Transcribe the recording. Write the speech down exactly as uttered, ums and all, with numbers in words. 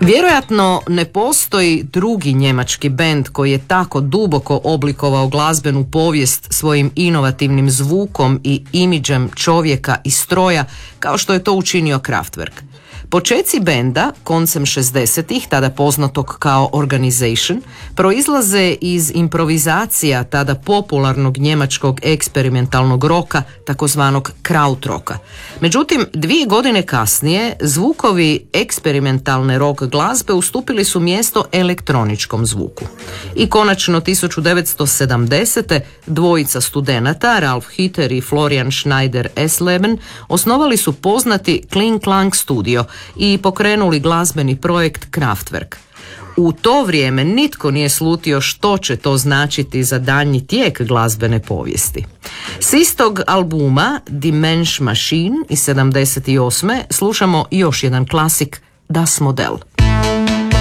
Vjerojatno ne postoji drugi njemački bend koji je tako duboko oblikovao glazbenu povijest svojim inovativnim zvukom i imidžem čovjeka i stroja kao što je to učinio Kraftwerk. Počeci benda, koncem šezdesetih, tada poznatog kao Organization, proizlaze iz improvizacija tada popularnog njemačkog eksperimentalnog roka, takozvanog krautroka. Međutim, dvije godine kasnije zvukovi eksperimentalne rock glazbe ustupili su mjesto elektroničkom zvuku. I konačno tisuću devetsto sedamdesete dvojica studenata, Ralf Hitter i Florian Schneider-Esleben, osnovali su poznati Kling Klang studio i pokrenuli glazbeni projekt Kraftwerk. U to vrijeme nitko nije slutio što će to značiti za daljnji tijek glazbene povijesti. S istog albuma Die Mensch Maschine iz sedamdeset osme slušamo još jedan klasik, Das Modell.